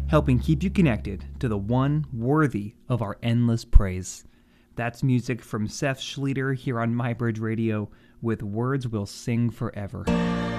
helping keep you connected to the one worthy of our endless praise. That's music from Seth Schleter here on MyBridge Radio with Words We'll Sing Forever.